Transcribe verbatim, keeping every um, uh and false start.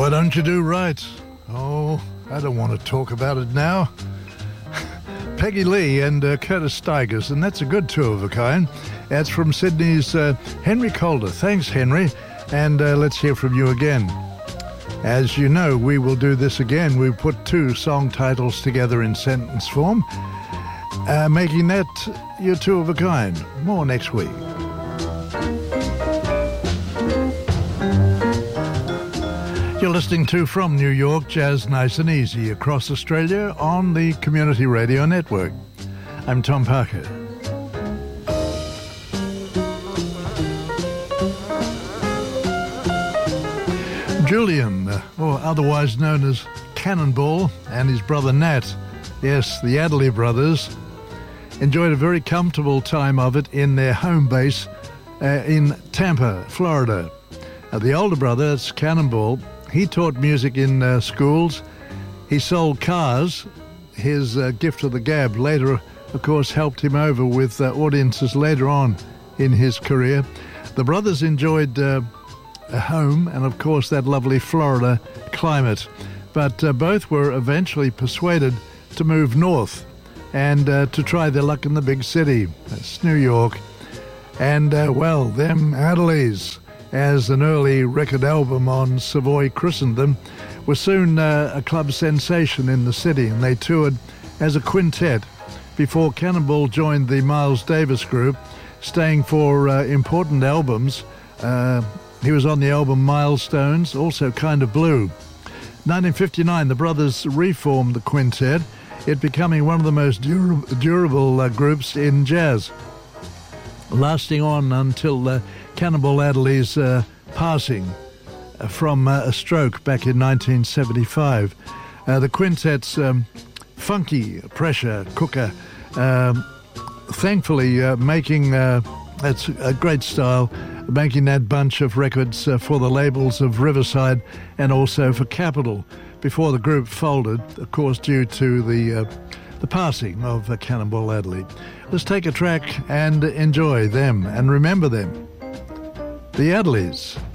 Why don't you do right? Oh, I don't want to talk about it now. Peggy Lee and uh, Curtis Stigers, and that's a good two of a kind. That's from Sydney's uh, Henry Calder. Thanks, Henry, and uh, let's hear from you again. As you know, we will do this again. We put two song titles together in sentence form, uh, making that your two of a kind. More next week. You're listening to From New York, Jazz Nice and Easy across Australia on the Community Radio Network. I'm Tom Parker. Julian, or otherwise known as Cannonball, and his brother Nat, yes, the Adderley brothers, enjoyed a very comfortable time of it in their home base uh, in Tampa, Florida. Uh, the older brother, that's Cannonball, he taught music in uh, schools. He sold cars. His uh, gift of the gab later, of course, helped him over with uh, audiences later on in his career. The brothers enjoyed uh, a home and, of course, that lovely Florida climate. But uh, both were eventually persuaded to move north and uh, to try their luck in the big city. That's New York. And, uh, well, them Adderleys, as an early record album on Savoy christened them, were soon uh, a club sensation in the city, and they toured as a quintet before Cannonball joined the Miles Davis Group, staying for uh, important albums. Uh, he was on the album Milestones, also Kind of Blue. nineteen fifty-nine, the brothers reformed the quintet, it becoming one of the most dura- durable uh, groups in jazz, lasting on until uh, Cannonball Adderley's uh, passing uh, from uh, a stroke back in nineteen seventy-five. Uh, the quintet's um, funky pressure cooker, um, thankfully uh, making, uh, that's a great style, making that bunch of records uh, for the labels of Riverside and also for Capitol before the group folded, of course, due to the uh, the passing of uh, Cannonball Adderley. Let's take a track and enjoy them and remember them. The Adderleys.